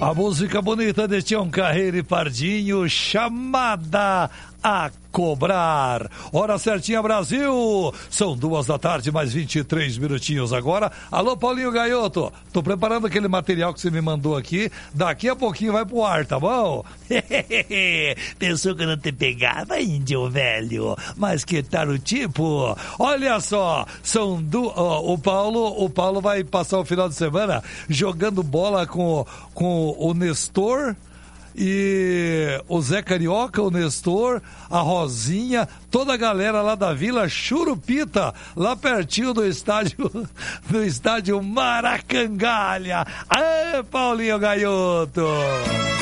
A música bonita de Tião Carreiro e Pardinho, Chamada a Cobrar. Hora certinha, Brasil. São 14h, mais 23 minutinhos agora. Alô, Paulinho Gaioto. Tô preparando aquele material que você me mandou aqui. Daqui a pouquinho vai pro ar, tá bom? Pensou que eu não te pegava, índio velho? Mas que tal o tipo? Olha só, são o Paulo vai passar o final de semana jogando bola com o Nestor e o Zé Carioca, o Nestor, a Rosinha, toda a galera lá da Vila Churupita, lá pertinho do estádio Maracangalha. Aê, Paulinho Gaioto!